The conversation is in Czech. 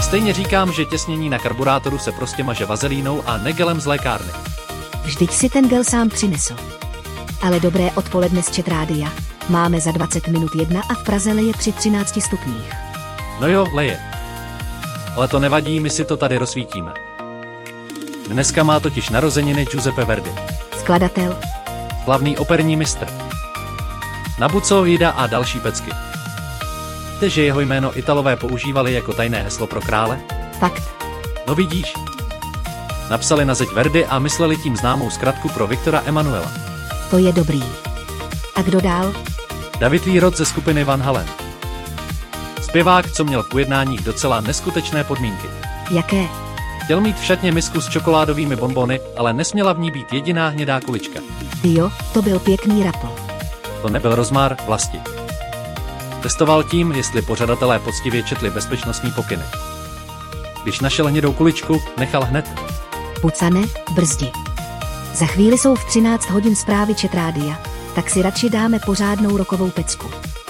stejně říkám, že těsnění na karburátoru se prostě maže vazelínou a ne gelem z lékárny. Vždyť si ten gel sám přinesl. Ale dobré odpoledne z Chat Rádia. Máme za 20 minut 1 a v Praze leje při 13 stupních. No jo, leje. Ale to nevadí, my si to tady rozsvítíme. Dneska má totiž narozeniny Giuseppe Verdi. Skladatel. Hlavní operní mistr. Nabucco, Jida a další pecky. Víte, že jeho jméno Italové používali jako tajné heslo pro krále? Fakt. No vidíš. Napsali na zeď Verdi a mysleli tím známou zkratku pro Viktora Emanuela. To je dobrý. A kdo dál? David Wieroth ze skupiny Van Halen. Zpěvák, co měl v ujednáních docela neskutečné podmínky. Jaké? Chtěl mít v šatně misku s čokoládovými bonbony, ale nesměla v ní být jediná hnědá kulička. Jo, to byl pěkný rapl. To nebyl rozmar, vlasti. Testoval tím, jestli pořadatelé poctivě četli bezpečnostní pokyny. Když našel hnědou kuličku, nechal hned. Pucane, brzdi. Za chvíli jsou v 13 hodin zprávy Chat Rádia, tak si radši dáme pořádnou rokovou pecku.